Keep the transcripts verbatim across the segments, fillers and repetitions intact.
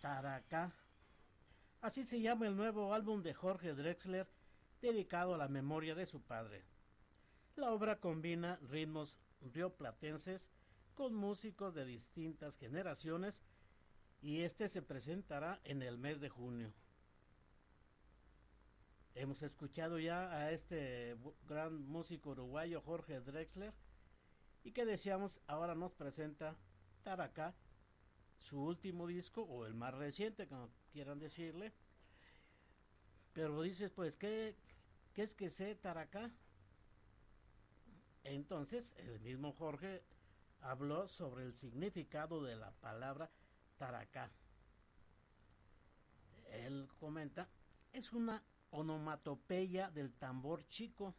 Taracá. Así se llama el nuevo álbum de Jorge Drexler, dedicado a la memoria de su padre. La obra combina ritmos rioplatenses con músicos de distintas generaciones y este se presentará en el mes de junio. Hemos escuchado ya a este gran músico uruguayo Jorge Drexler y que deseamos ahora nos presenta Taracá, su último disco o el más reciente, como quieran decirle. Pero dices, pues, ¿qué, qué es que sé Taracá? Entonces, el mismo Jorge habló sobre el significado de la palabra Taracá. Él comenta, es una onomatopeya del tambor chico.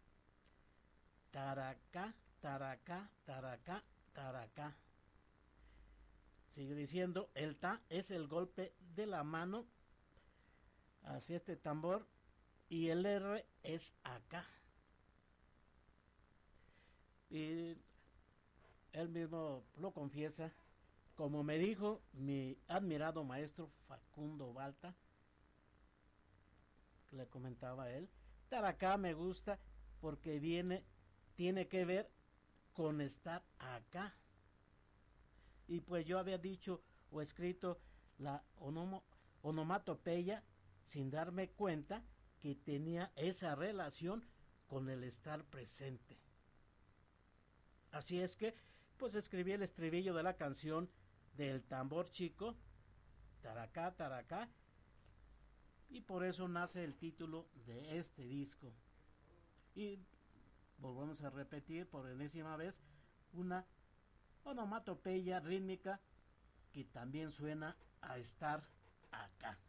Taracá, taracá, taracá, taracá. Sigue diciendo, el ta es el golpe de la mano hacia este tambor y el R es acá. Y él mismo lo confiesa, como me dijo mi admirado maestro Facundo Balta, que le comentaba a él, Taracá me gusta porque viene, tiene que ver con estar acá. Y pues yo había dicho o escrito la onomo, onomatopeya sin darme cuenta que tenía esa relación con el estar presente. Así es que pues escribí el estribillo de la canción del tambor chico, Taracá, Taracá, y por eso nace el título de este disco. Y volvemos a repetir por enésima vez una onomatopeya rítmica que también suena a estar acá.